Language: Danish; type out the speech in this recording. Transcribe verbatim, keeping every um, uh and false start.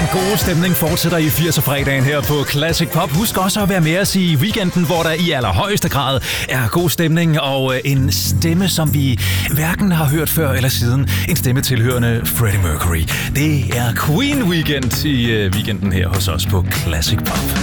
gode stemning fortsætter i firserne-fredagen her på Classic Pop. Husk også at være med os i weekenden, hvor der i allerhøjeste grad er god stemning og en stemme, som vi hverken har hørt før eller siden. En stemme tilhørende Freddie Mercury. Det er Queen Weekend i weekenden her hos os på Classic Pop.